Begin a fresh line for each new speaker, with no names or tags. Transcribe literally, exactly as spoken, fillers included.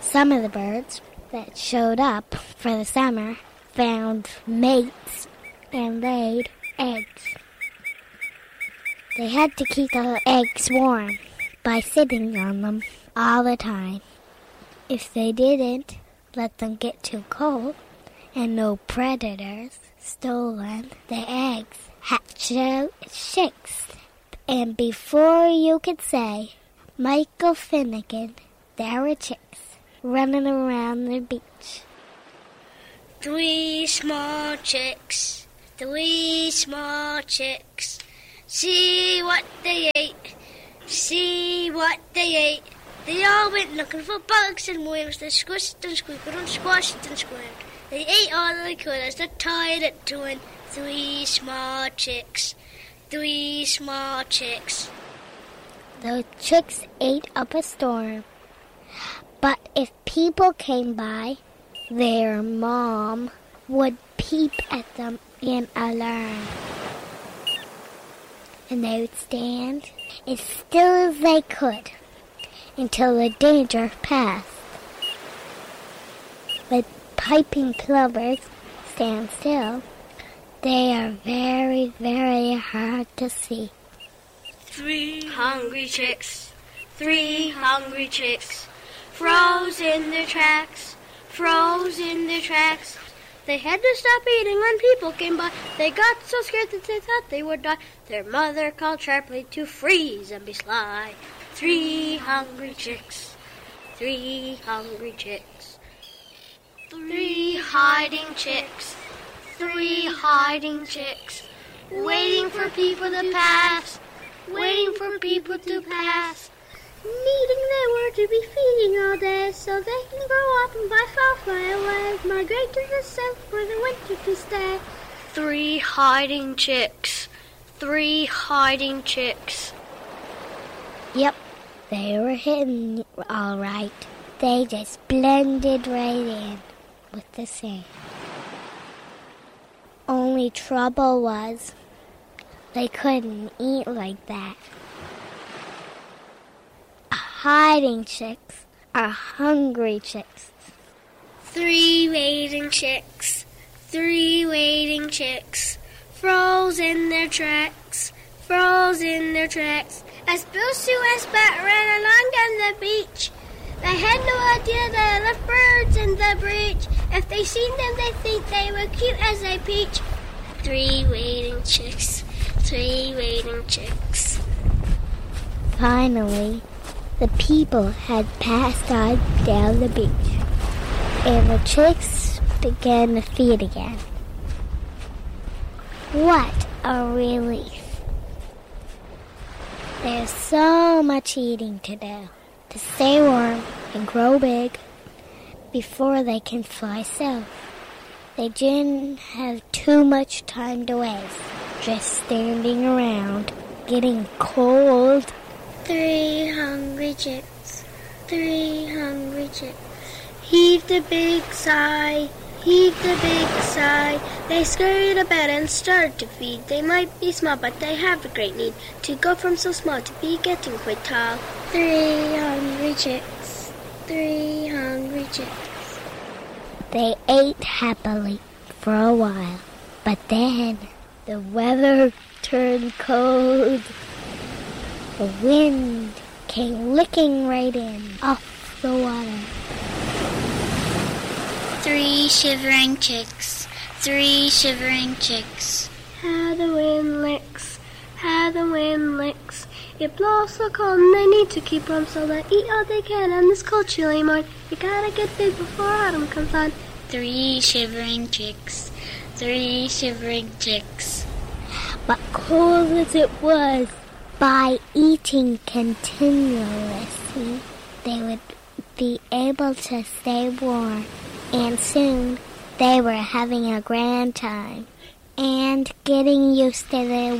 Some of the birds that showed up for the summer found mates and laid eggs. They had to keep the eggs warm by sitting on them all the time. If they didn't let them get too cold and no predators stole them, the eggs hatched out chicks. And before you could say, Michael Finnegan, there were chicks running around the beach.
Three small chicks, three small chicks, see what they ate, see what they ate. They all went looking for bugs and worms. They squished and squeaked and squashed and squirmed. They ate all they could as they tied it to it. Three small chicks, three small chicks.
The chicks ate up a storm. But if people came by, their mom would peep at them in alarm. And they would stand as still as they could until the danger passed. But piping plovers stand still. They are very, very hard to see.
Three hungry chicks, three hungry chicks, froze in their tracks, froze in their tracks. They had to stop eating when people came by. They got so scared that they thought they would die. Their mother called sharply to freeze and be sly. Three hungry chicks, three hungry chicks, three hiding chicks, three hiding chicks, waiting for people to pass, waiting for people to pass. Needing their word to be feeding all day so they can grow up and fly far, fly away. Migrate to the south for the winter to stay. Three hiding chicks, three hiding chicks.
Yep, they were hidden all right. They just blended right in with the sand. Only trouble was they couldn't eat like that. Hiding chicks are hungry chicks.
Three waiting chicks, three waiting chicks, froze in their tracks, froze in their tracks. As Bill, Sue, and Spot ran along on the beach, they had no idea there left birds in the breach. If they seen them, they think they were cute as a peach. Three waiting chicks, three waiting chicks.
Finally, the people had passed on down the beach, and the chicks began to feed again. What a relief. There's so much eating to do to stay warm and grow big before they can fly south. They didn't have too much time to waste, just standing around, getting cold.
Three hungry chicks, three hungry chicks, heaved a big sigh, heaved a big sigh. They scurried about and started to feed. They might be small, but they have a great need to go from so small to be getting quite tall. Three hungry chicks, three hungry chicks.
They ate happily for a while, but then the weather turned cold. The wind came licking right in off the water.
Three shivering chicks, three shivering chicks. How the wind licks, how the wind licks. It blows so cold and they need to keep warm, so they eat all they can on this cold chilly morn. You gotta get big before autumn comes on. Three shivering chicks, three shivering chicks.
But cold as it was, by eating continuously, they would be able to stay warm, and soon they were having a grand time and getting used to the